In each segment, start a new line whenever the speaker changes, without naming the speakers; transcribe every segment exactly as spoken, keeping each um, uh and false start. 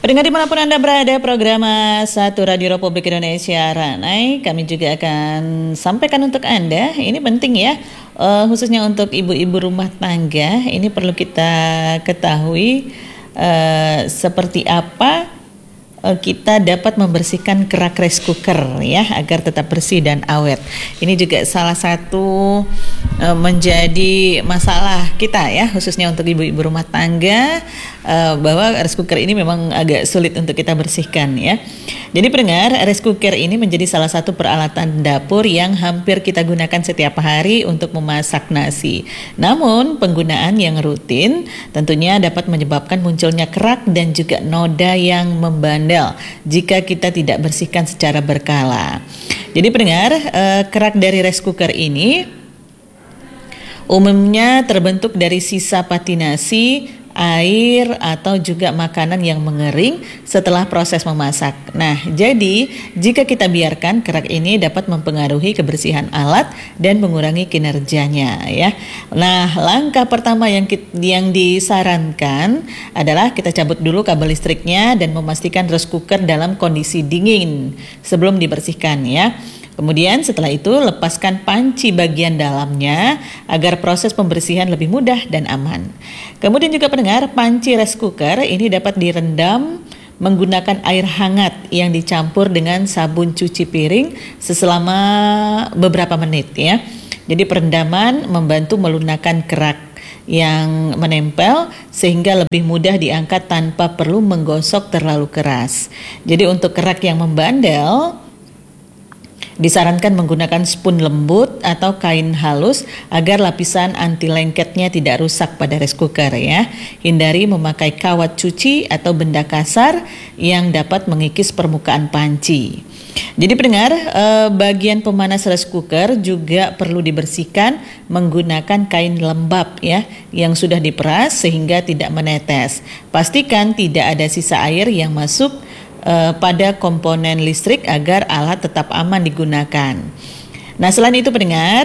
Pendengar dimanapun Anda berada, program Satu Radio Republik Indonesia Ranai kami juga akan sampaikan untuk Anda. Ini penting ya, uh, khususnya untuk ibu-ibu rumah tangga. Ini perlu kita ketahui uh, seperti apa kita dapat membersihkan kerak rice cooker ya agar tetap bersih dan awet. Ini juga salah satu e, menjadi masalah kita ya, khususnya untuk ibu-ibu rumah tangga, e, bahwa rice cooker ini memang agak sulit untuk kita bersihkan ya. Jadi pendengar, rice cooker ini menjadi salah satu peralatan dapur yang hampir kita gunakan setiap hari untuk memasak nasi. Namun penggunaan yang rutin tentunya dapat menyebabkan munculnya kerak dan juga noda yang membandel jika kita tidak bersihkan secara berkala. Jadi pendengar, eh, kerak dari rice cooker ini umumnya terbentuk dari sisa pati nasi, air, atau juga makanan yang mengering setelah proses memasak. Nah, jadi jika kita biarkan, kerak ini dapat mempengaruhi kebersihan alat dan mengurangi kinerjanya ya. Nah, langkah pertama yang kita, yang disarankan adalah kita cabut dulu kabel listriknya dan memastikan rice cooker dalam kondisi dingin sebelum dibersihkan ya. Kemudian setelah itu lepaskan panci bagian dalamnya agar proses pembersihan lebih mudah dan aman. Kemudian juga pendengar, panci rice cooker ini dapat direndam menggunakan air hangat yang dicampur dengan sabun cuci piring selama beberapa menit ya. Jadi perendaman membantu melunakkan kerak yang menempel sehingga lebih mudah diangkat tanpa perlu menggosok terlalu keras. Jadi untuk kerak yang membandel disarankan menggunakan spun lembut atau kain halus agar lapisan anti lengketnya tidak rusak pada rice cooker ya. Hindari memakai kawat cuci atau benda kasar yang dapat mengikis permukaan panci. Jadi pendengar, eh, bagian pemanas rice cooker juga perlu dibersihkan menggunakan kain lembab ya yang sudah diperas sehingga tidak menetes. Pastikan tidak ada sisa air yang masuk Uh, pada komponen listrik agar alat tetap aman digunakan. Nah, selain itu pendengar,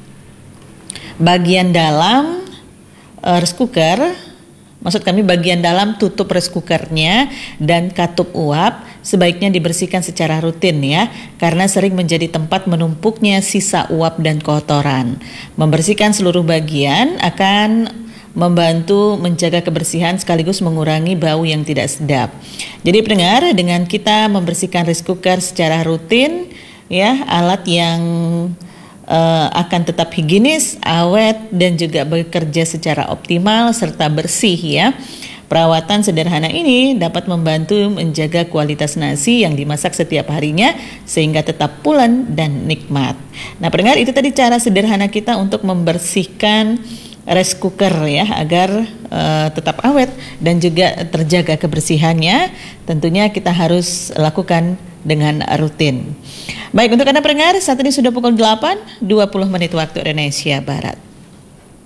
bagian dalam uh, rice cooker, maksud kami bagian dalam tutup rice cookernya dan katup uap sebaiknya dibersihkan secara rutin ya, karena sering menjadi tempat menumpuknya sisa uap dan kotoran. Membersihkan seluruh bagian akan membantu menjaga kebersihan sekaligus mengurangi bau yang tidak sedap. Jadi pendengar, dengan kita membersihkan rice cooker secara rutin ya, alat yang uh, akan tetap higienis, awet dan juga bekerja secara optimal serta bersih ya. Perawatan sederhana ini dapat membantu menjaga kualitas nasi yang dimasak setiap harinya sehingga tetap pulen dan nikmat. Nah pendengar, itu tadi cara sederhana kita untuk membersihkan rice cooker ya agar uh, tetap awet dan juga terjaga kebersihannya. Tentunya kita harus lakukan dengan rutin. Baik, untuk Anda pendengar, saat ini sudah pukul delapan dua puluh menit waktu Indonesia Barat.